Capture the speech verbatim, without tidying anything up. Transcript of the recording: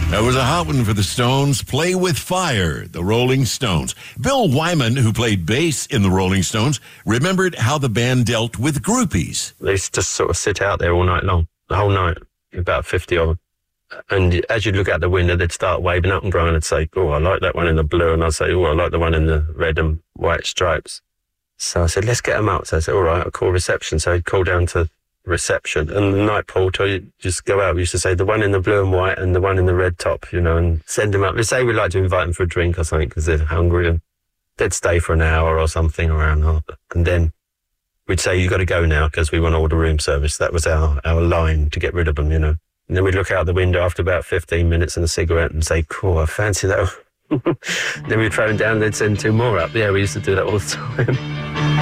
That was a hot one for the Stones. Play with Fire, the Rolling Stones. Bill Wyman, who played bass in the Rolling Stones, remembered how the band dealt with groupies. They used to just sort of sit out there all night long, the whole night, about fifty of them. And as you'd look out the window, they'd start waving up and Brian would say, oh, I like that one in the blue. And I'd say, oh, I like the one in the red and white stripes. So I said, let's get them out. So I said, all right, I'll call reception. So he'd call down to reception. And the night porter, you just go out. We used to say the one in the blue and white and the one in the red top, you know, and send them up. We say we'd like to invite them for a drink or something because they're hungry. And they'd stay for an hour or something around half. And then we'd say, you got to go now because we want to order room service. That was our, our line to get rid of them, you know. And then we'd look out the window after about fifteen minutes and a cigarette and say, cool, I fancy that. Then we'd throw them down and they'd send two more up. Yeah, we used to do that all the time.